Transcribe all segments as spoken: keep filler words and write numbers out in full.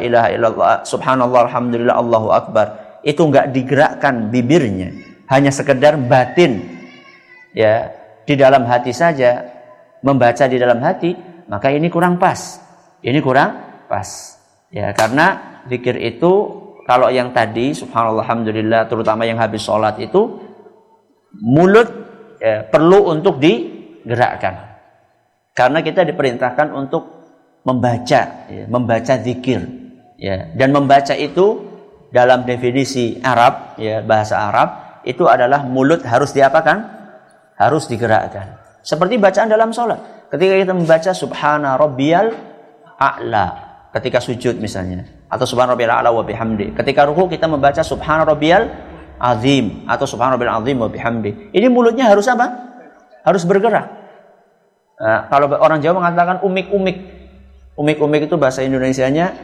ilaha illallah, subhanallah, alhamdulillah, Allahu akbar, itu enggak digerakkan bibirnya, hanya sekedar batin ya, di dalam hati saja, membaca di dalam hati, maka ini kurang pas. Ini kurang pas. Ya, karena zikir itu kalau yang tadi subhanallah, alhamdulillah, terutama yang habis sholat itu, mulut ya, perlu untuk digerakkan. Karena kita diperintahkan untuk membaca, ya, membaca zikir, ya, dan membaca itu dalam definisi Arab, ya, bahasa Arab itu adalah mulut harus diapakan? Harus digerakkan. Seperti bacaan dalam sholat. Ketika kita membaca subhana rabbiyal a'la, ketika sujud misalnya, atau subhana rabbiyal a'la wa bihamdi. Ketika ruku kita membaca subhana rabbiyal azim atau subhana rabbiyal azim wa bihamdi. Ini mulutnya harus apa? Harus bergerak. Nah, kalau orang Jawa mengatakan umik-umik. Umik-umik itu bahasa Indonesianya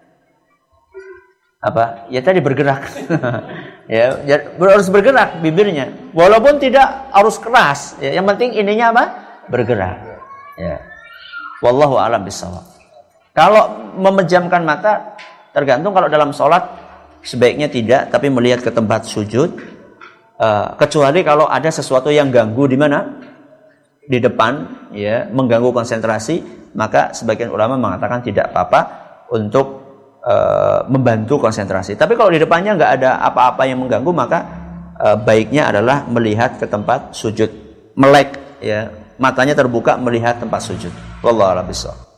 apa? Ya tadi bergerak. ya, ya, harus bergerak bibirnya. Walaupun tidak harus keras. Ya, yang penting ininya apa? Bergerak. Ya. Wallahu a'lam bishawab. Kalau memejamkan mata, tergantung. Kalau dalam sholat sebaiknya tidak, tapi melihat ke tempat sujud. Uh, kecuali kalau ada sesuatu yang ganggu di mana? Di depan, ya, mengganggu konsentrasi. Maka sebagian ulama mengatakan tidak apa-apa untuk e, membantu konsentrasi. Tapi kalau di depannya nggak ada apa-apa yang mengganggu, maka e, baiknya adalah melihat ke tempat sujud, melek, ya, matanya terbuka melihat tempat sujud. Wallahu a'lam bishawab.